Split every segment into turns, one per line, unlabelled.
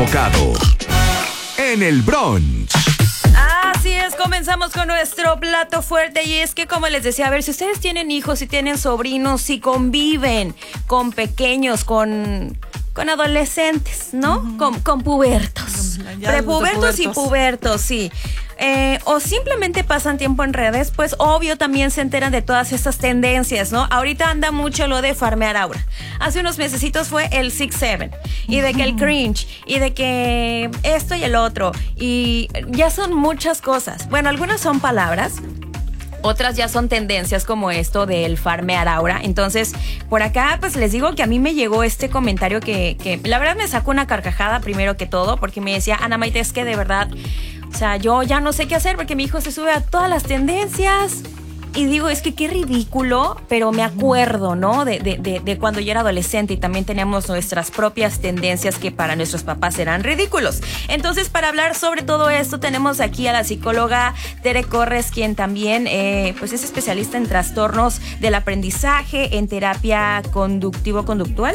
equivocado. En el brunch.
Así es, comenzamos con nuestro plato fuerte y es que, como les decía, a ver, si ustedes tienen hijos, si tienen sobrinos, si conviven con pequeños, con adolescentes, ¿no? Con pubertos, prepubertos y pubertos, sí. O simplemente pasan tiempo en redes, pues obvio también se enteran de todas estas tendencias, ¿no? Ahorita anda mucho lo de farmear aura. Hace unos mesecitos fue el 6-7 y de que el cringe y de que esto y el otro y ya son muchas cosas. Bueno, algunas son palabras. Otras ya son tendencias como esto del farmear aura. Entonces, por acá, pues les digo que a mí me llegó este comentario que la verdad me sacó una carcajada primero que todo, porque me decía, Ana Maite, es que de verdad, o sea, yo ya no sé qué hacer porque mi hijo se sube a todas las tendencias. Y digo, es que qué ridículo, pero me acuerdo, ¿no? De cuando yo era adolescente y también teníamos nuestras propias tendencias que para nuestros papás eran ridículos. Entonces, para hablar sobre todo esto, tenemos aquí a la psicóloga Tere Corres, quien también pues es especialista en trastornos del aprendizaje, en terapia cognitivo-conductual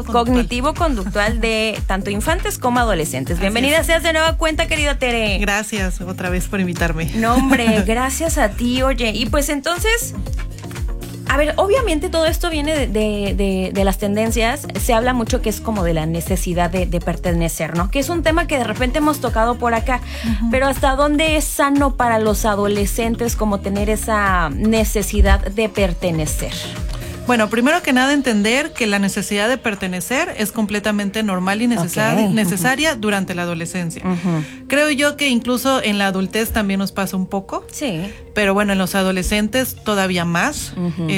de tanto infantes como adolescentes. Bienvenida seas de nueva cuenta, querida Tere.
Gracias otra vez por invitarme.
No, hombre, gracias a ti, oye. Y pues entonces, a ver, obviamente todo esto viene de las tendencias. Se habla mucho que es como de la necesidad de pertenecer, ¿no? Que es un tema que de repente hemos tocado por acá. Pero ¿hasta dónde es sano para los adolescentes como tener esa necesidad de pertenecer?
Bueno, primero que nada entender que la necesidad de pertenecer es completamente normal y necesaria durante la adolescencia. Creo yo que incluso en la adultez también nos pasa un poco.
Sí.
Pero bueno, en los adolescentes todavía más.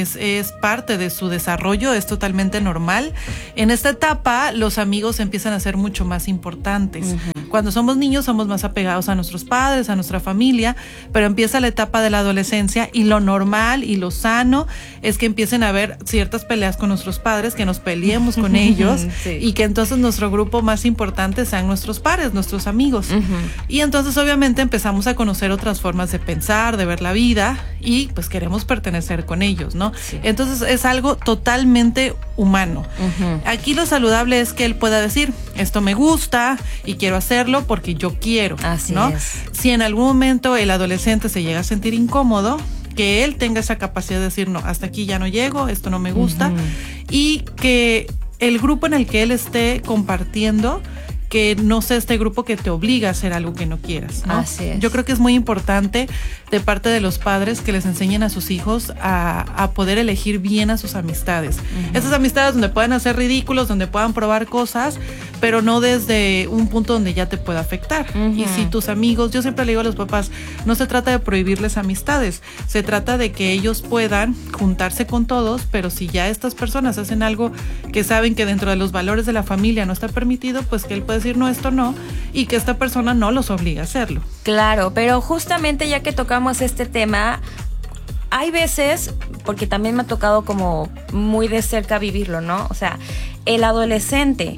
Es parte de su desarrollo, es totalmente normal. En esta etapa los amigos empiezan a ser mucho más importantes. Cuando somos niños somos más apegados a nuestros padres, a nuestra familia, pero empieza la etapa de la adolescencia y lo normal y lo sano es que empiecen a haber ciertas peleas con nuestros padres, que nos peleemos con ellos y que entonces nuestro grupo más importante sean nuestros pares, nuestros amigos. Y entonces obviamente empezamos a conocer otras formas de pensar, de ver la vida y pues queremos pertenecer con ellos, ¿no? Sí. Entonces es algo totalmente humano. Aquí lo saludable es que él pueda decir, esto me gusta y quiero hacerlo porque yo quiero,
así
¿no?
es.
Si en algún momento el adolescente se llega a sentir incómodo, que él tenga esa capacidad de decir, no, hasta aquí ya no llego, esto no me gusta, y que el grupo en el que él esté compartiendo, que no sea este grupo que te obliga a hacer algo que no quieras, ¿no?
Así es.
Yo creo que es muy importante de parte de los padres que les enseñen a sus hijos a poder elegir bien a sus amistades. Esas amistades donde puedan hacer ridículos, donde puedan probar cosas, pero no desde un punto donde ya te pueda afectar. Y si tus amigos, yo siempre le digo a los papás, no se trata de prohibirles amistades, se trata de que ellos puedan juntarse con todos, pero si ya estas personas hacen algo que saben que dentro de los valores de la familia no está permitido, pues que él puede decir, no, esto no, y que esta persona no los obliga a hacerlo.
Claro, pero justamente ya que tocamos este tema, hay veces, porque también me ha tocado como muy de cerca vivirlo, ¿no? O sea, el adolescente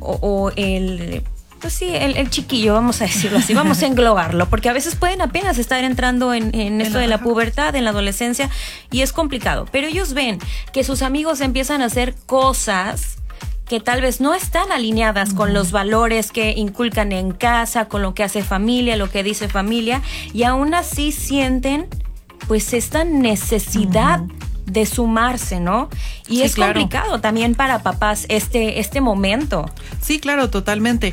o el... Pues sí, el chiquillo, vamos a decirlo así, vamos a englobarlo, porque a veces pueden apenas estar entrando en esto de la pubertad, en la adolescencia, y es complicado. Pero ellos ven que sus amigos empiezan a hacer cosas que tal vez no están alineadas con los valores que inculcan en casa, con lo que hace familia, lo que dice familia, y aún así sienten pues esta necesidad de sumarse, ¿no? Y sí, es complicado también para papás este momento.
Sí, claro, totalmente.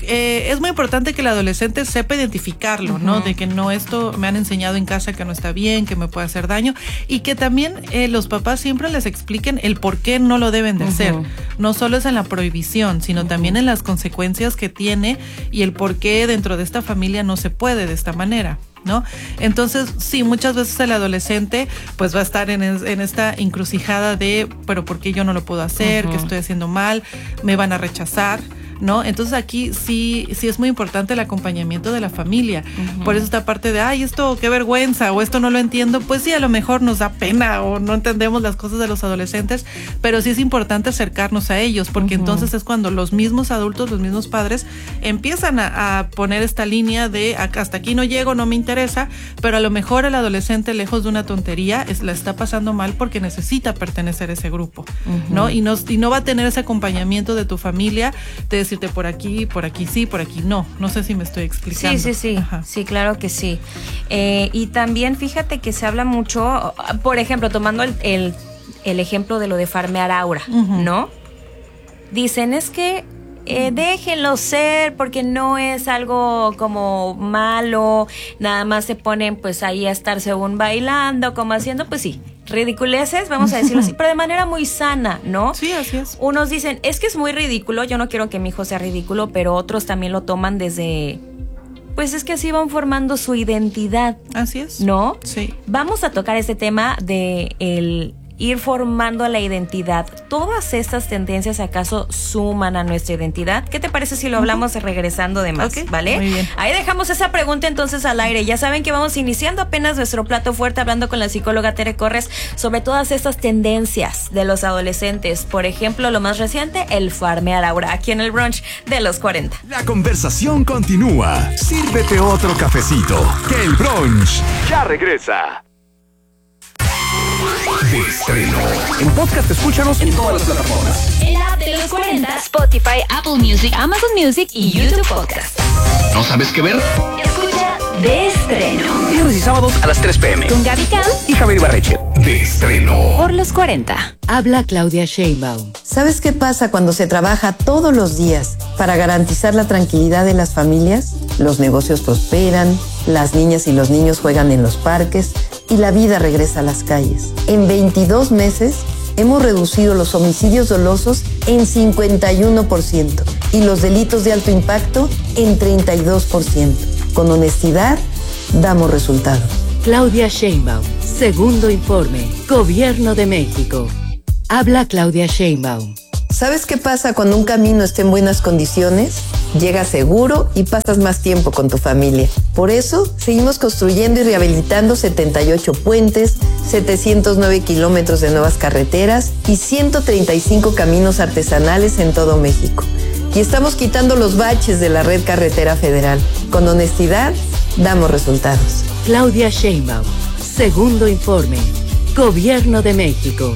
Es muy importante que el adolescente sepa identificarlo, ¿no? De que no, esto me han enseñado en casa que no está bien, que me puede hacer daño, y que también los papás siempre les expliquen el por qué no lo deben de hacer. No solo es en la prohibición, sino también en las consecuencias que tiene y el por qué dentro de esta familia no se puede de esta manera, ¿no? Entonces, sí, muchas veces el adolescente pues va a estar en esta encrucijada de, pero ¿por qué yo no lo puedo hacer? ¿Qué estoy haciendo mal? ¿Me van a rechazar? ¿No? Entonces aquí sí es muy importante el acompañamiento de la familia. Por eso esta parte de, ay, esto qué vergüenza, o esto no lo entiendo, pues sí, a lo mejor nos da pena o no entendemos las cosas de los adolescentes, pero sí es importante acercarnos a ellos, porque entonces es cuando los mismos adultos, los mismos padres empiezan a poner esta línea de hasta aquí no llego, no me interesa, pero a lo mejor el adolescente, lejos de una tontería, la está pasando mal porque necesita pertenecer a ese grupo, ¿no? Y no va a tener ese acompañamiento de tu familia, de decir, decirte por aquí sí, por aquí no. No sé si me estoy explicando.
Sí.
Ajá.
Sí, claro que sí. Y también fíjate que se habla mucho, por ejemplo, tomando el ejemplo de lo de farmear aura, ¿no? Dicen, es que déjenlo ser porque no es algo como malo, nada más se ponen pues ahí a estar según bailando, como haciendo, pues sí, ridiculeces, vamos a decirlo así, pero de manera muy sana, ¿no?
Sí, así es.
Unos dicen, es que es muy ridículo, yo no quiero que mi hijo sea ridículo, pero otros también lo toman desde, pues es que así van formando su identidad.
Así es.
¿No?
Sí.
Vamos a tocar este tema de el ir formando la identidad. ¿Todas estas tendencias acaso suman a nuestra identidad? ¿Qué te parece si lo hablamos regresando de más?
Ok,
¿Vale?
muy bien.
Ahí dejamos esa pregunta entonces al aire. Ya saben que vamos iniciando apenas nuestro plato fuerte hablando con la psicóloga Tere Corres sobre todas estas tendencias de los adolescentes. Por ejemplo, lo más reciente, el farmear aura, aquí en el brunch de los 40.
La conversación continúa. Sírvete otro cafecito, que el brunch ya regresa. De estreno. En podcast escúchanos en todas las plataformas.
El app de los 40, Spotify, Apple Music, Amazon Music y YouTube Podcast.
¿No sabes qué ver?
Escucha De Estreno
Viernes y sábados a las 3 p.m.
con Gaby Cam
y Javier Ibarreche.
De estreno.
por los 40.
Habla Claudia Sheinbaum.
¿Sabes qué pasa cuando se trabaja todos los días para garantizar la tranquilidad de las familias? Los negocios prosperan, las niñas y los niños juegan en los parques y la vida regresa a las calles. En 22 meses hemos reducido los homicidios dolosos en 51% y los delitos de alto impacto en 32%. Con honestidad, damos resultados.
Claudia Sheinbaum. Segundo informe. Gobierno de México. Habla Claudia Sheinbaum.
¿Sabes qué pasa cuando un camino está en buenas condiciones? Llegas seguro y pasas más tiempo con tu familia. Por eso, seguimos construyendo y rehabilitando 78 puentes, 709 kilómetros de nuevas carreteras y 135 caminos artesanales en todo México. Y estamos quitando los baches de la red carretera federal. Con honestidad, damos resultados.
Claudia Sheinbaum. Segundo informe. Gobierno de México.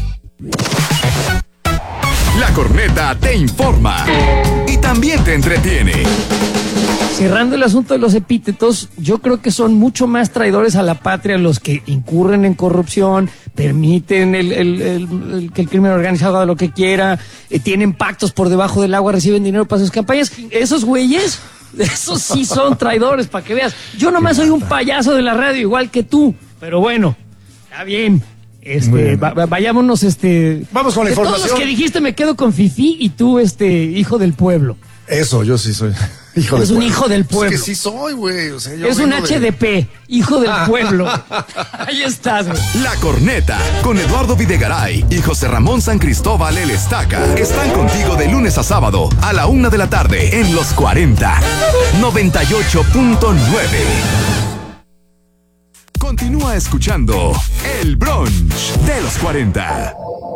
La corneta te informa y también te entretiene.
Cerrando el asunto de los epítetos, yo creo que son mucho más traidores a la patria los que incurren en corrupción, permiten que el crimen organizado haga lo que quiera, tienen pactos por debajo del agua, reciben dinero para sus campañas. Esos güeyes, esos sí son traidores, para que veas. Yo nomás soy un payaso de la radio, igual que tú, pero bueno, está bien. Vayámonos,
Vamos con la
de
información.
todos los que dijiste me quedo con Fifi y tú, hijo del pueblo.
Eso, yo sí soy hijo del
Es
pueblo.
un hijo del pueblo.
Es que sí soy, güey. O sea, yo
Es un
vengo de-
HDP, hijo del pueblo. Ahí estás, güey.
La corneta con Eduardo Videgaray y José Ramón San Cristóbal El Estaca están contigo de lunes a sábado a la 1 de la tarde en los 40. 98.9. Continúa escuchando El Brunch de los 40.